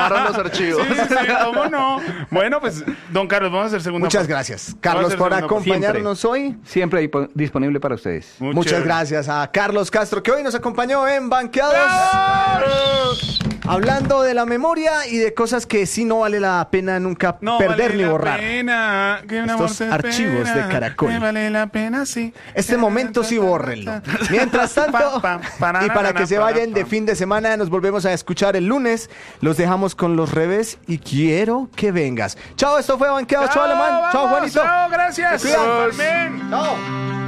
quemaron los archivos. Sí, ¿cómo no? Bueno, pues, don Carlos, vamos a hacer segunda Muchas parte. gracias, Carlos, por segunda parte. acompañarnos hoy. Siempre disponible para ustedes. Muy Muchas chévere. gracias a Carlos Castro, que hoy nos acompañó en Banqueados. Hablando de la memoria y de cosas que sí no vale la pena nunca No perder vale ni la borrar. pena que un amor Estos se archivos espera, de Caracol. que vale la pena, sí. Este momento sí bórrenlo. Mientras tanto, y para que se vayan de fin de semana, nos volvemos a escuchar el lunes. Los dejamos con los revés y quiero que vengas. Chao, esto fue Banqueados. Chao, Alemán. Chao, vamos, Juanito. Chao, gracias. Se cuidan. Amén. Chao.